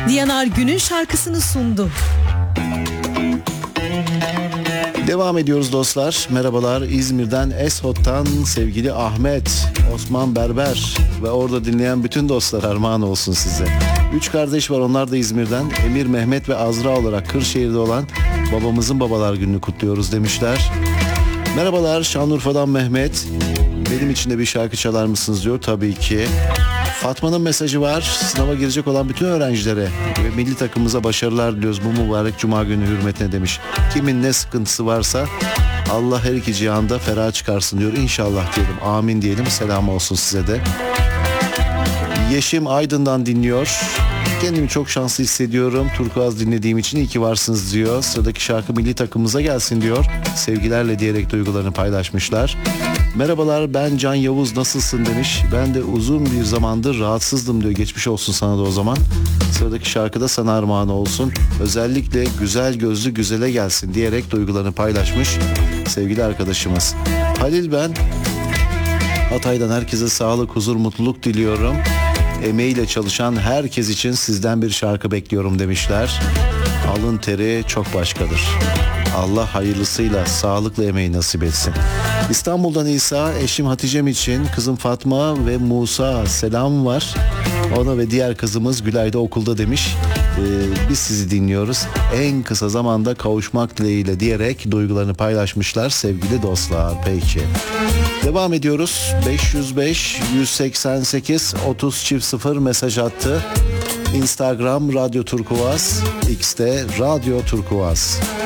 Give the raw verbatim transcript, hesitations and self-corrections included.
Diyanar günün şarkısını sundu. Devam ediyoruz dostlar. Merhabalar İzmir'den Eshot'tan sevgili Ahmet, Osman Berber ve orada dinleyen bütün dostlar armağan olsun size. Üç kardeş var, onlar da İzmir'den. Emir, Mehmet ve Azra olarak Kırşehir'de olan babamızın babalar gününü kutluyoruz demişler. Merhabalar Şanlıurfa'dan Mehmet. Benim için de bir şarkı çalar mısınız diyor. Tabii ki. Fatma'nın mesajı var. Sınava girecek olan bütün öğrencilere ve milli takımımıza başarılar diliyoruz bu mübarek cuma günü hürmetine demiş. Kimin ne sıkıntısı varsa Allah her iki cihanda ferah çıkarsın diyor. İnşallah diyelim. Amin diyelim. Selam olsun size de. Yeşim Aydın'dan dinliyor. Kendimi çok şanslı hissediyorum. Turkuaz dinlediğim için iyi ki varsınız diyor. Sıradaki şarkı milli takımımıza gelsin diyor. Sevgilerle diyerek duygularını paylaşmışlar. Merhabalar ben Can Yavuz, nasılsın demiş. Ben de uzun bir zamandır rahatsızdım diyor. Geçmiş olsun sana da o zaman. Sıradaki şarkı da sana armağan olsun. Özellikle güzel gözlü güzele gelsin diyerek duygularını paylaşmış sevgili arkadaşımız. Halil ben. Hatay'dan herkese sağlık, huzur, mutluluk diliyorum. Emeğiyle çalışan herkes için sizden bir şarkı bekliyorum demişler. Alın teri çok başkadır. Allah hayırlısıyla sağlıklı emeği nasip etsin. İstanbul'dan İsa, eşim Hatice'm için kızım Fatma ve Musa selam var. Ona ve diğer kızımız Gülay da okulda demiş. Ee, biz sizi dinliyoruz. En kısa zamanda kavuşmak dileğiyle diyerek duygularını paylaşmışlar sevgili dostlar. Peki. Devam ediyoruz. beş yüz beş yüz seksen sekiz otuz çift sıfır mesaj attı. Instagram Radyo Turkuaz, X'te Radyo Turkuaz.